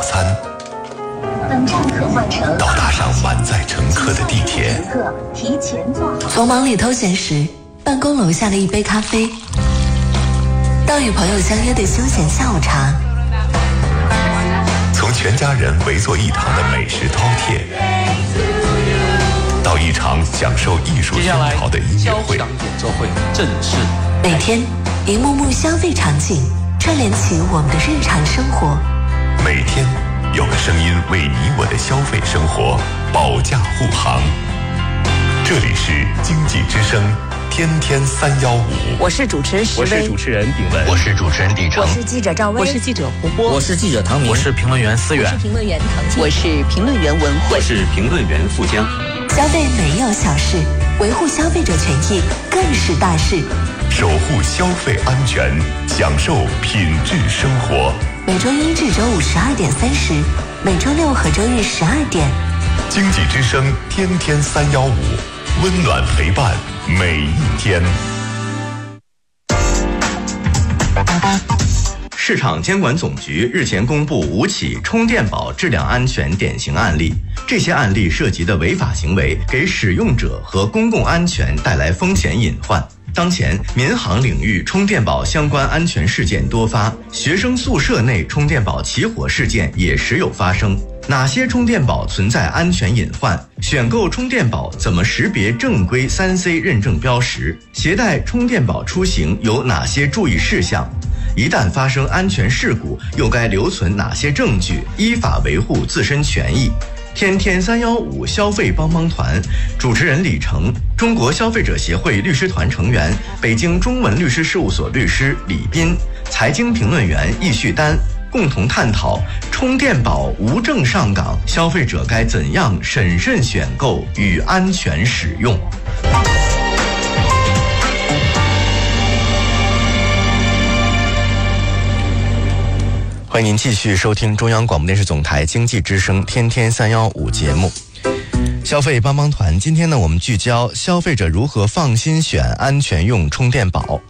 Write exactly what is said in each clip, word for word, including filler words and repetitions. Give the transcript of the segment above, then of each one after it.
早餐，到搭上满载乘客的地铁， 从忙里偷闲时办公楼下的一杯咖啡，到与朋友相约的休闲下午茶， 从全家人围坐一堂的美食饕餮，到一场享受艺术熏陶的音乐会， 演奏会正式。 每天一幕幕消费场景串联起我们的日常生活， 每天有个声音为你我的消费生活保驾护航。这里是经济之声天天三幺五， 我是主持人石我是主持人炳文， 我是主持人李成， 我是记者赵薇， 我是记者胡波， 我是记者唐明， 我是评论员思远， 我是评论员唐静， 我是评论员文慧， 我是评论员富江。 消费没有小事，维护消费者权益更是大事。 守护消费安全，享受品质生活。 每周一至周五十二点三十，每周六和周日十二点。 经济之声天天三幺五，温暖陪伴每一天。 市场监管总局日前公布五起充电宝质量安全典型案例，这些案例涉及的违法行为给使用者和公共安全带来风险隐患。当前，民航领域充电宝相关安全事件多发，学生宿舍内充电宝起火事件也时有发生。哪些充电宝存在安全隐患？选购充电宝怎么识别正规 三 C 认证标识？携带充电宝出行有哪些注意事项？一旦发生安全事故，又该留存哪些证据，依法维护自身权益？天天三幺五消费帮帮团，主持人李成，中国消费者协会律师团成员，北京中文律师事务所律师李斌，财经评论员易旭丹，共同探讨充电宝无证上岗，消费者该怎样审慎选购与安全使用。欢迎您继续收听中央广播电视总台经济之声天天三幺五节目。消费帮帮团，今天呢，我们聚焦消费者如何放心选安全用充电宝。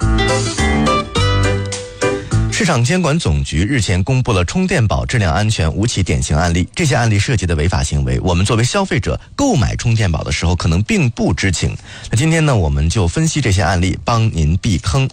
市场监管总局日前公布了充电宝质量安全五起典型案例，这些案例涉及的违法行为，我们作为消费者购买充电宝的时候可能并不知情。那今天呢，我们就分析这些案例，帮您避坑。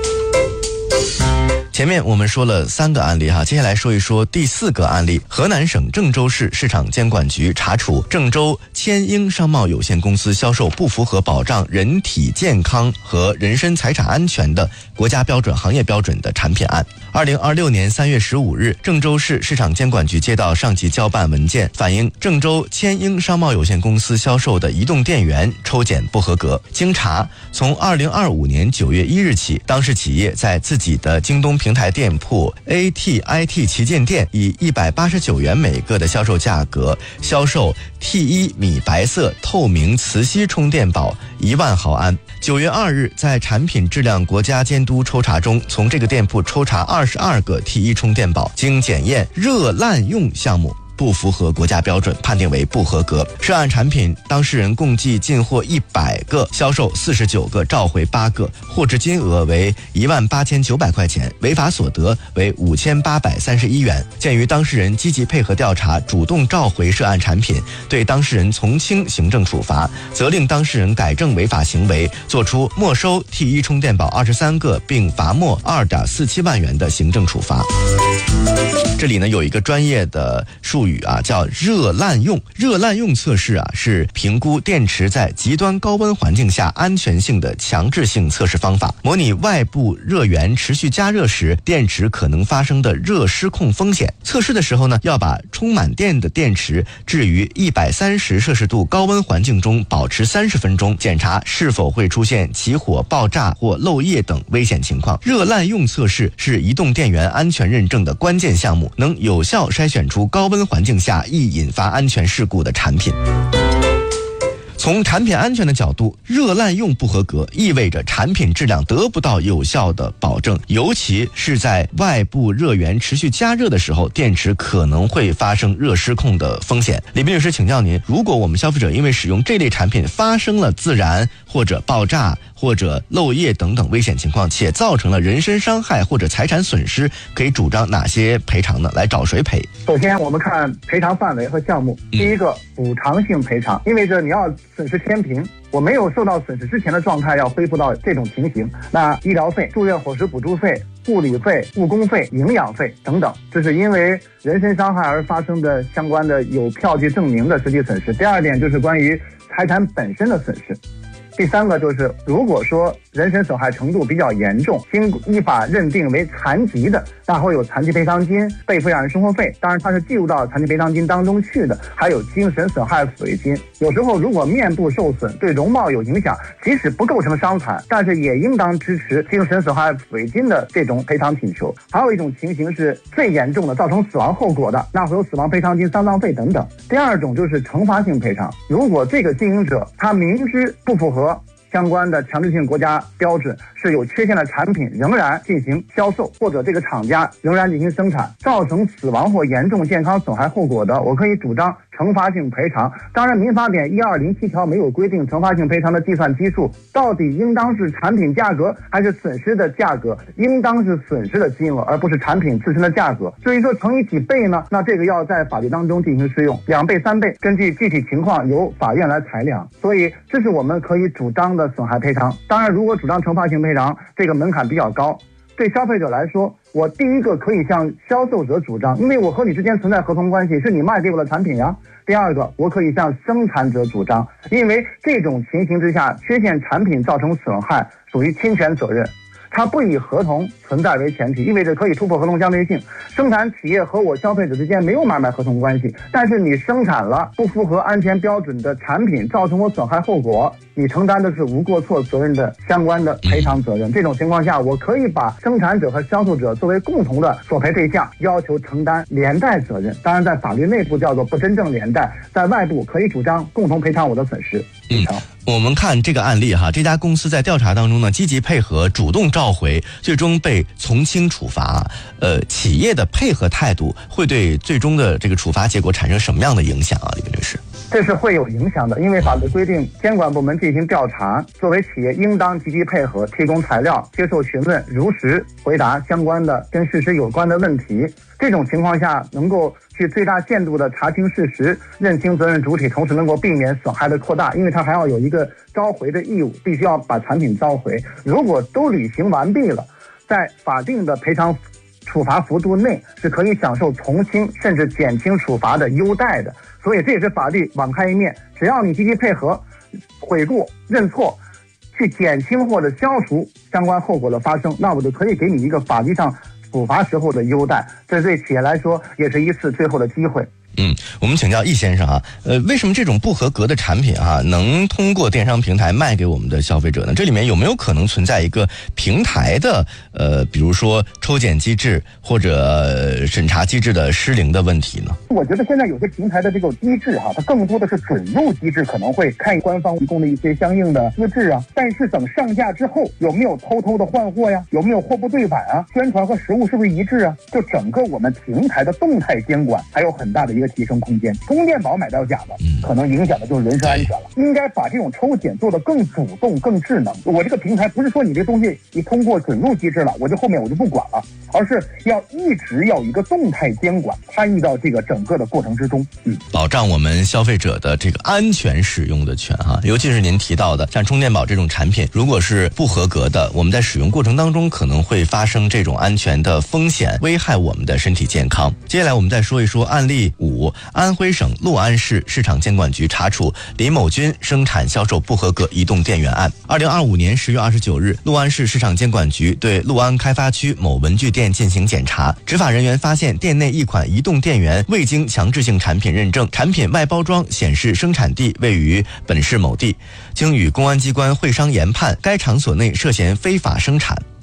前面我们说了三个案例哈，接下来说一说第四个案例。河南省郑州市市场监管局查处郑州千英商贸有限公司销售不符合保障人体健康和人身财产安全的国家标准、行业标准的产品案。二零二六年三月十五日，郑州市市场监管局接到上级交办文件，反映郑州千英商贸有限公司销售的移动电源抽检不合格。经查，从二零二五年九月一日起，当事企业在自己的京东平台店铺 A T I T 旗舰店以一百八十九元每个的销售价格销售 T 一 米白色透明磁吸充电宝一万毫安。九月二日，在产品质量国家监督抽查中，从这个店铺抽查二十二个 T 一 充电宝，经检验热滥用项目不符合国家标准，判定为不合格。涉案产品当事人共计进货一百个，销售四十九个，召回八个，货值金额为一万八千九百块钱，违法所得为五千八百三十一元。鉴于当事人积极配合调查，主动召回涉案产品，对当事人从轻行政处罚，责令当事人改正违法行为，作出没收 T 一 充电宝二十三个，并罚没二点四七万元的行政处罚。这里呢有一个专业的术语啊，叫热滥用。热滥用测试啊，是评估电池在极端高温环境下安全性的强制性测试方法，模拟外部热源持续加热时电池可能发生的热失控风险。测试的时候呢，要把充满电的电池置于一百三十摄氏度高温环境中保持三十分钟，检查是否会出现起火、爆炸或漏液等危险情况。热滥用测试是移动电源安全认证的关键项目，能有效筛选出高温环境下易引发安全事故的产品。从产品安全的角度，热滥用不合格意味着产品质量得不到有效的保证，尤其是在外部热源持续加热的时候，电池可能会发生热失控的风险。李斌律师请教您，如果我们消费者因为使用这类产品发生了自燃或者爆炸或者漏液等等危险情况，且造成了人身伤害或者财产损失，可以主张哪些赔偿呢？来找谁赔？ 首先我们看赔偿范围和项目。第一个，补偿性赔偿，意味着你要损失天平，我没有受到损失之前的状态要恢复到这种情形。那医疗费、住院伙食补助费、护理费、误工费、营养费等等，这是因为人身伤害而发生的相关的有票据证明的实际损失。第二点就是关于财产本身的损失。第三个就是，如果说人身损害程度比较严重，经依法认定为残疾的，那会有残疾赔偿金、被抚养人生活费，当然它是计入到残疾赔偿金当中去的，还有精神损害抚慰金。有时候如果面部受损，对容貌有影响，即使不构成伤残，但是也应当支持精神损害抚慰金的这种赔偿请求。还有一种情形是最严重的，造成死亡后果的，那会有死亡赔偿金、丧葬费等等。第二种就是惩罚性赔偿，如果这个经营者他明知不符合相关的强制性国家标准，是有缺陷的产品仍然进行销售，或者这个厂家仍然进行生产，造成死亡或严重健康损害后果的，我可以主张惩罚性赔偿。当然民法典一二零七条没有规定惩罚性赔偿的计算基数，到底应当是产品价格还是损失的价格，应当是损失的金额，而不是产品自身的价格。至于说乘以几倍呢，那这个要在法律当中进行适用，两倍三倍根据具体情况由法院来裁量。所以这是我们可以主张的损害赔偿。当然如果主张惩罚性赔偿，这个门槛比较高，对消费者来说，我第一个可以向销售者主张，因为我和你之间存在合同关系，是你卖给我的产品呀。第二个，我可以向生产者主张，因为这种情形之下，缺陷产品造成损害属于侵权责任，它不以合同存在为前提，意味着可以突破合同相对性。生产企业和我消费者之间没有买卖合同关系，但是你生产了不符合安全标准的产品，造成我损害后果，你承担的是无过错责任的相关的赔偿责任。这种情况下，我可以把生产者和销售者作为共同的索赔对象，要求承担连带责任。当然在法律内部叫做不真正连带，在外部可以主张共同赔偿我的损失。 嗯，我们看这个案例哈，这家公司在调查当中呢，积极配合，主动召回，最终被从轻处罚。呃，企业的配合态度会对最终的这个处罚结果产生什么样的影响啊，李斌律师？ 这是会有影响的，因为法律规定，监管部门进行调查，作为企业应当积极配合，提供材料，接受询问，如实回答相关的跟事实有关的问题。这种情况下，能够去最大限度的查清事实，认清责任主体，同时能够避免损害的扩大，因为它还要有一个召回的义务，必须要把产品召回。如果都履行完毕了，在法定的赔偿处罚幅度内是可以享受从轻甚至减轻处罚的优待的。所以这也是法律网开一面，只要你积极配合、悔过、认错，去减轻或者消除相关后果的发生，那我就可以给你一个法律上处罚时候的优待，这对企业来说也是一次最后的机会。 嗯，我们请教易先生啊，呃，为什么这种不合格的产品啊，能通过电商平台卖给我们的消费者呢？这里面有没有可能存在一个平台的呃，比如说抽检机制或者审查机制的失灵的问题呢？ 我觉得现在有些平台的这个机制哈、啊，它更多的是准入机制，可能会看官方提供的一些相应的资质啊，但是等上架之后，有没有偷偷的换货呀？有没有货不对版啊？宣传和实物是不是一致啊？就整个我们平台的动态监管还有很大的一个提升空间。充电宝买到假的，可能影响的就是人身安全了。应该把这种抽检做得更主动、更智能。我这个平台不是说你这东西你通过准入机制了，我就后面我就不管了，而是要一直要有一个动态监管，参与到这个整个的过程之中，嗯， 保障我们消费者的这个安全使用的权哈。尤其是您提到的像充电宝这种产品，如果是不合格的，我们在使用过程当中可能会发生这种安全的风险，危害我们的身体健康。接下来我们再说一说案例五，安徽省六安市市场监管局查处李某军生产销售不合格移动电源案。二零二五年十月二十九日，六安市市场监管局对六安开发区某文具店进行检查，执法人员发现店内一款移动电源未经强制性产品认证，产品外包装显示生产地位于本市某地，经与公安机关会商研判，该场所内涉嫌非法生产。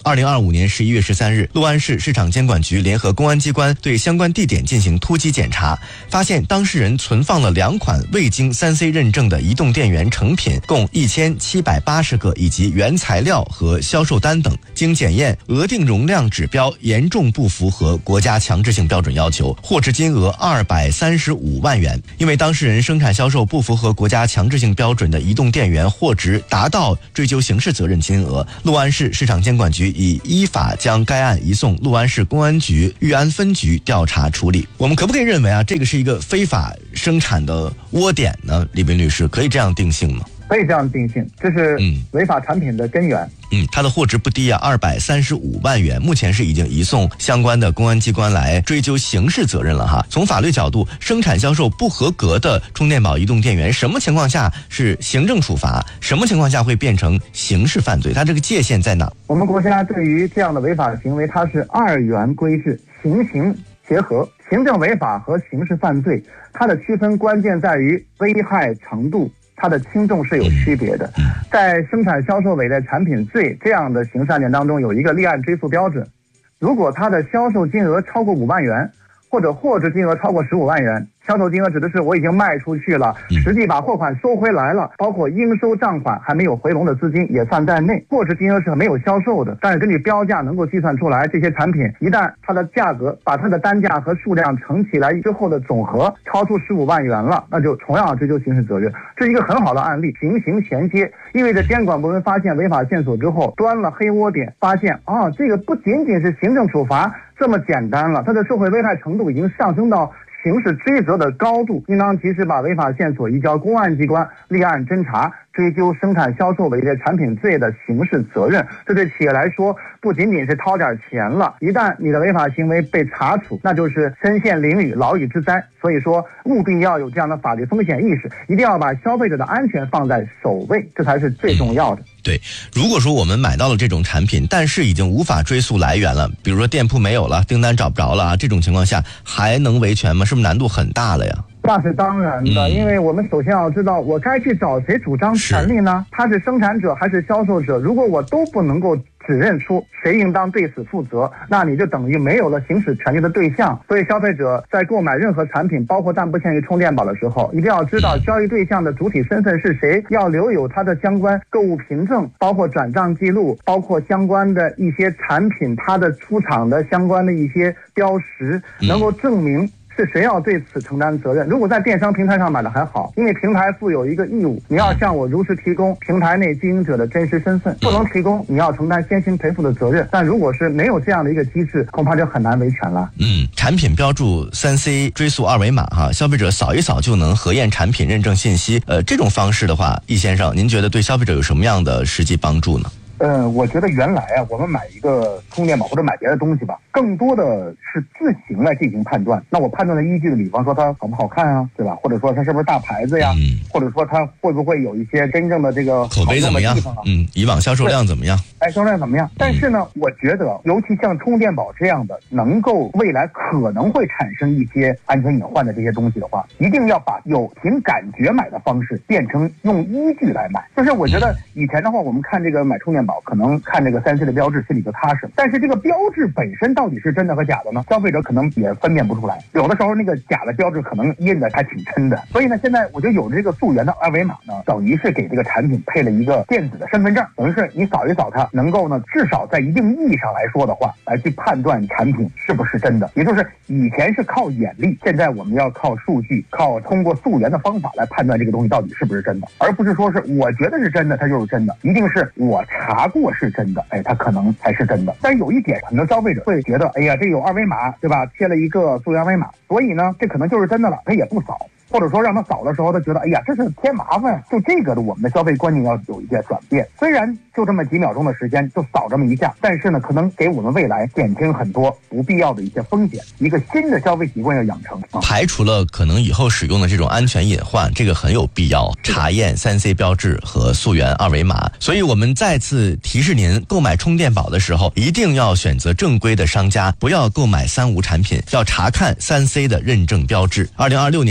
二零二五年十一月十三日，六安市市场监管局联合公安机关对相关地点进行突击检查，发现当事人存放了两款未经 三 C 认证的移动电源成品共一千七百八十个，以及原材料和销售单等，经检验额定容量指标严重不符合国家强制性标准要求，获知金额二百三十五万元。因为当事人生产销售不符合国家强制性标准的移动电源货值达到追究刑事责任金额，六安市市场监管局已依法将该案移送六安市公安局裕安分局调查处理。我们可不可以认为啊，这个是一个非法生产的窝点呢？李斌律师，可以这样定性吗？ 可以这样定性，这是违法产品的根源。 嗯，它的货值不低啊，二百三十五万元，目前是已经移送相关的公安机关来追究刑事责任了哈。从法律角度，生产销售不合格的充电宝移动电源，什么情况下是行政处罚，什么情况下会变成刑事犯罪？它这个界限在哪？ 我们国家对于这样的违法行为，它是二元规制，刑刑结合。行政违法和刑事犯罪，它的区分关键在于危害程度，它的轻重是有区别的。在生产销售伪劣产品罪这样的刑事案件当中，有一个立案追诉标准，如果它的销售金额超过五万元，或者货值金额超过十五万元，销售金额指的是我已经卖出去了，实际把货款收回来了，包括应收账款还没有回笼的资金也算在内。货值金额是没有销售的，但是根据标价能够计算出来，这些产品一旦它的价格把它的单价和数量乘起来之后的总和超出十五万元了，那就同样追究刑事责任。这是一个很好的案例，刑刑衔接，意味着监管部门发现违法线索之后，端了黑窝点，发现啊，这个不仅仅是行政处罚这么简单了，它的社会危害程度已经上升到刑事追责的高度，应当及时把违法线索移交公安机关立案侦查，追究生产销售伪劣产品罪的刑事责任。这对企业来说不仅仅是掏点钱了，一旦你的违法行为被查处，那就是身陷囹圄，牢狱之灾。所以说务必要有这样的法律风险意识，一定要把消费者的安全放在首位，这才是最重要的。 嗯，对，如果说我们买到了这种产品，但是已经无法追溯来源了，比如说店铺没有了，订单找不着了啊，这种情况下还能维权吗？是不是难度很大了呀？ 那是当然的，因为我们首先要知道，我该去找谁主张权利呢？他是生产者还是销售者？如果我都不能够指认出谁应当对此负责，那你就等于没有了行使权利的对象。所以消费者在购买任何产品，包括但不限于充电宝的时候，一定要知道交易对象的主体身份是谁，要留有他的相关购物凭证，包括转账记录，包括相关的一些产品它的出厂的相关的一些标识，能够证明是谁要对此承担责任。如果在电商平台上买的还好，因为平台负有一个义务，你要向我如实提供平台内经营者的真实身份，不能提供你要承担先行赔付的责任。但如果是没有这样的一个机制，恐怕就很难维权了。 嗯，产品标注 三 C 追溯二维码哈，消费者扫一扫就能核验产品认证信息。呃，这种方式的话，易先生，您觉得对消费者有什么样的实际帮助呢？ 呃，我觉得原来啊，我们买一个充电宝或者买别的东西吧，更多的是自行来进行判断。那我判断的依据呢，比方说它好不好看啊，对吧？或者说它是不是大牌子呀？嗯、或者说它会不会有一些真正的这个口碑怎么样？嗯，以往销售量怎么样？ 哎，销售量怎么样？但是呢，我觉得尤其像充电宝这样的，能够未来可能会产生一些安全隐患的这些东西的话，一定要把有凭感觉买的方式变成用依据来买。就是我觉得以前的话，我们看这个买充电宝，可能看这个三 C 的标志心里就踏实，但是这个标志本身到底是真的和假的呢？消费者可能也分辨不出来，有的时候那个假的标志可能印的还挺真的。所以呢，现在我觉得有这个溯源的二维码呢，等于是给这个产品配了一个电子的身份证，等于是你扫一扫它，能够呢至少在一定意义上来说的话，来去判断产品是不是真的。也就是以前是靠眼力，现在我们要靠数据，靠通过溯源的方法来判断这个东西到底是不是真的，而不是说是我觉得是真的它就是真的，一定是我查过是真的，哎，它可能才是真的。但是有一点，很多消费者会觉得，哎呀，这有二维码，对吧？贴了一个溯源二维码，所以呢，这可能就是真的了，他也不扫。或者说让他扫的时候，他觉得哎呀，这是添麻烦。就这个的，我们的消费观念要有一些转变。虽然就这么几秒钟的时间就扫这么一下，但是呢，可能给我们未来减轻很多不必要的一些风险。一个新的消费习惯要养成，啊、 排除了可能以后使用的这种安全隐患，这个很有必要。查验 三 C 标志和溯源二维码。所以我们再次提示您，购买充电宝的时候，一定要选择正规的商家，不要购买三无产品，要查看 三 C 的认证标志。二零二六年三月一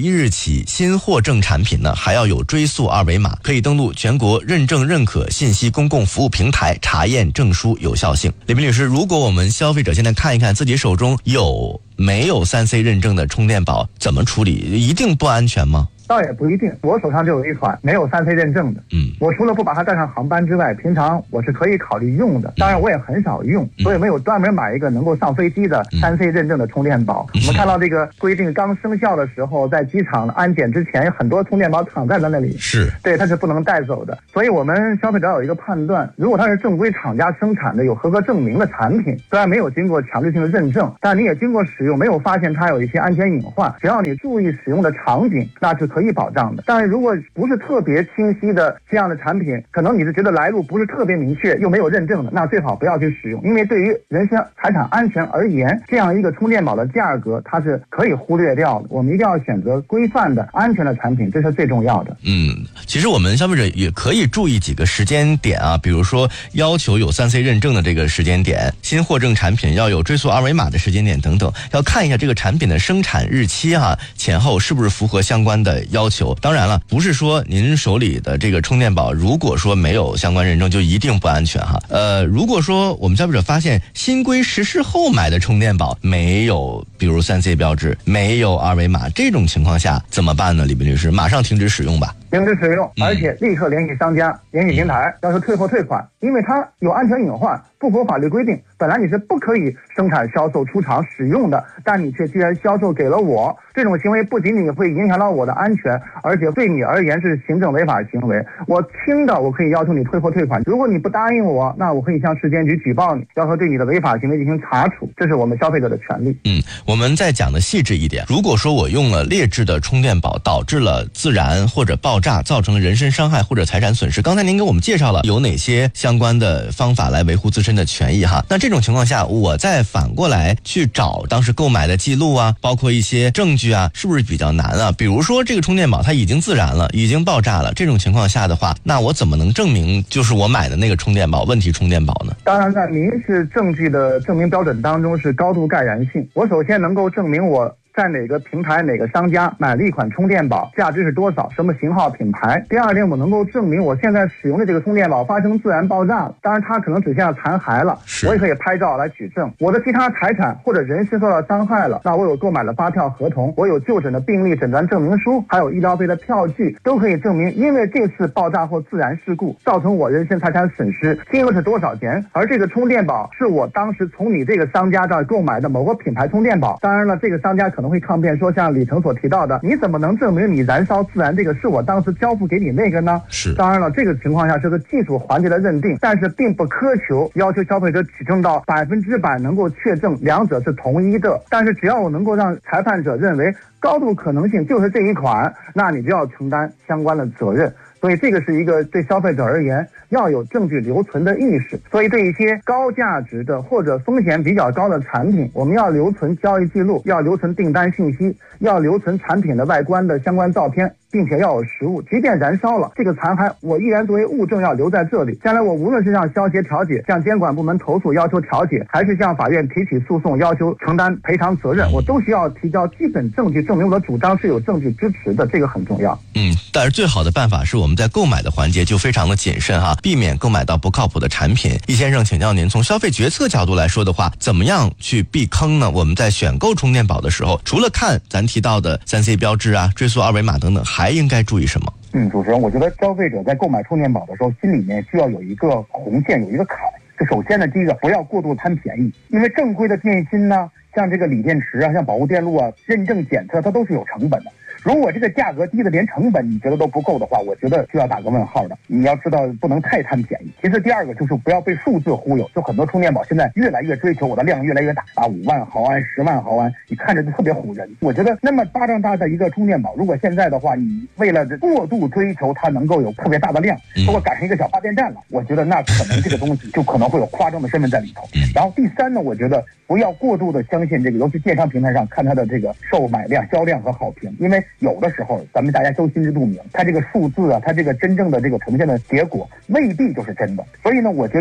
一日起，新获证产品呢还要有追溯二维码，可以登录全国认证认可信息公共服务平台查验证书有效性。李斌律师，如果我们消费者现在看一看自己手中有没有 三 C 认证的充电宝，怎么处理？一定不安全吗？ 倒也不一定，我手上就有一款没有三 C 认证的，嗯，我除了不把它带上航班之外，平常我是可以考虑用的，当然我也很少用，所以没有专门买一个能够上飞机的三 C 认证的充电宝。嗯、我们看到这个规定刚生效的时候，在机场安检之前，很多充电宝躺在了那里， 是对，它是不能带走的。所以我们消费者有一个判断，如果它是正规厂家生产的、有合格证明的产品，虽然没有经过强制性的认证，但你也经过使用，没有发现它有一些安全隐患，只要你注意使用的场景，那是可以保障的。但是如果不是特别清晰的这样的产品，可能你是觉得来路不是特别明确，又没有认证的，那最好不要去使用，因为对于人身财产安全而言，这样一个充电宝的价格它是可以忽略掉的。我们一定要选择规范的、安全的产品，这是最重要的。 嗯，其实我们消费者也可以注意几个时间点啊，比如说要求有 三 C 认证的这个时间点，新获证产品要有追溯二维码的时间点等等，要看一下这个产品的生产日期啊，前后是不是符合相关的要求。当然了，不是说您手里的这个充电宝如果说没有相关认证就一定不安全哈。呃，如果说我们消费者发现新规实施后买的充电宝没有比如 三 C 标志，没有二维码，这种情况下怎么办呢？李斌律师，马上停止使用吧。 停止使用，而且立刻联系商家、联系平台，要求退货退款，因为它有安全隐患，不符合法律规定。本来你是不可以生产、销售、出厂使用的，但你却居然销售给了我，这种行为不仅仅会影响到我的安全，而且对你而言是行政违法行为。我轻的我可以要求你退货退款，如果你不答应我，那我可以向市监局举报你，要求对你的违法行为进行查处，这是我们消费者的权利。 嗯，我们再讲的细致一点，如果说我用了劣质的充电宝，导致了自燃或者爆炸，造成人身伤害或者财产损失，刚才您给我们介绍了有哪些相关的方法来维护自身的权益哈。那这种情况下，我再反过来去找当时购买的记录啊，包括一些证据啊，是不是比较难啊？比如说这个充电宝它已经自燃了，已经爆炸了，这种情况下的话，那我怎么能证明就是我买的那个充电宝问题充电宝呢？ 当然在民事证据的证明标准当中是高度盖然性，我首先能够证明我在哪个平台哪个商家买了一款充电宝，价值是多少，什么型号品牌。第二点，我能够证明我现在使用的这个充电宝发生自燃爆炸了，当然它可能只剩下残骸了，我也可以拍照来举证。我的其他财产或者人身受到伤害了，那我有购买的发票合同，我有就诊的病历诊断证明书，还有医疗费的票据，都可以证明因为这次爆炸或自燃事故造成我人身财产损失，金额是多少钱，而这个充电宝是我当时从你这个商家这儿购买的某个品牌充电宝。当然了，这个商家可能会抗辩说，像李成所提到的，你怎么能证明你燃烧自燃这个是我当时交付给你那个呢？ 是， 当然了，这个情况下是个技术环节的认定，但是并不苛求要求消费者举证到百分之百能够确证两者是同一的。但是只要我能够让裁判者认为高度可能性就是这一款，那你就要承担相关的责任。所以这个是一个对消费者而言要有证据留存的意识。所以对一些高价值的或者风险比较高的产品，我们要留存交易记录，要留存订单信息，要留存产品的外观的相关照片，并且要有实物。即便燃烧了，这个残骸我依然作为物证要留在这里。将来我无论是向消协调解、向监管部门投诉要求调解，还是向法院提起诉讼要求承担赔偿责任，我都需要提交基本证据证明我的主张是有证据支持的，这个很重要。 嗯，但是最好的办法是我们在购买的环节就非常的谨慎哈，避免购买到不靠谱的产品。易先生，请教您，从消费决策角度来说的话，怎么样去避坑呢？我们在选购充电宝的时候，除了看咱提到的 三 C 标志啊、追溯二维码等等，还应该注意什么？ 嗯，主持人，我觉得消费者在购买充电宝的时候，心里面需要有一个红线，有一个坎。这首先呢，第一个不要过度贪便宜，因为正规的电芯呢，像这个锂电池啊，像宝物电路啊，认证检测它都是有成本的。如果这个价格低的连成本你觉得都不够的话，我觉得需要打个问号的。你要知道不能太贪便宜。其实第二个就是不要被数字忽悠，就很多充电宝现在越来越追求我的量越来越大啊，五万毫安、十万毫安，你看着就特别唬人。我觉得那么巴掌大的一个充电宝，如果现在的话，你为了过度追求它能够有特别大的量，如果改成一个小发电站了，我觉得那可能这个东西就可能会有夸张的身份在里头。然后第三呢，我觉得不要过度的相信这个，尤其电商平台上看它的这个售买量、销量和好评，因为有的时候咱们大家都心知肚明，它这个数字啊，它这个真正的这个呈现的结果未必就是真的。所以呢，我觉得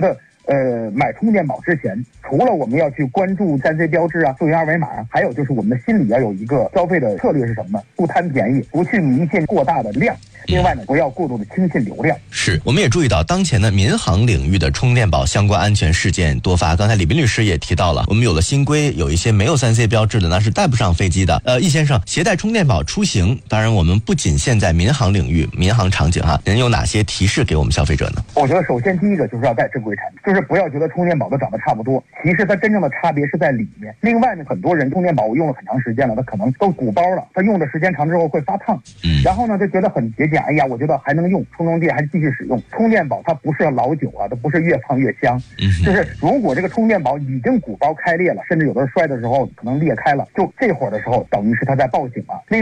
呃，买充电宝之前，除了我们要去关注三 C 标志啊、溯源二维码，还有就是我们的心里要有一个消费的策略是什么呢？不贪便宜，不去迷信过大的量。另外呢，不要过度的轻信流量。 是，我们也注意到，当前的民航领域的充电宝相关安全事件多发。刚才李斌律师也提到了，我们有了新规，有一些没有三 C 标志的，那是带不上飞机的。呃，易先生，携带充电宝出行，当然我们不仅限在民航领域、民航场景哈，您有哪些提示给我们消费者呢？ 我觉得首先第一个就是要带正规产品，就是不要觉得充电宝都长得差不多，其实它真正的差别是在里面。另外呢，很多人充电宝我用了很长时间了，他可能都鼓包了，他用的时间长之后会发烫，嗯，然后呢就觉得很节俭，哎呀，我觉得还能用，充充电还继续使用。充电宝它不是老酒啊，它不是越放越香，嗯，就是如果这个充电宝已经鼓包开裂了，甚至有的摔的时候可能裂开了，就这会儿的时候等于是它在报警了。另